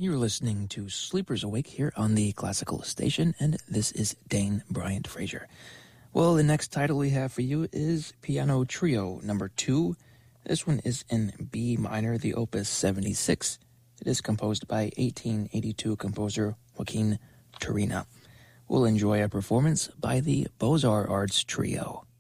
You're listening to Sleepers Awake here on the Classical Station, and this is Dane Bryant Frazier. Well, the next title we have for you is Piano Trio number 2. This one is in B minor, the Opus 76. It is composed by 1882 composer Joaquin Turina. We'll enjoy a performance by the Beaux-Arts Trio.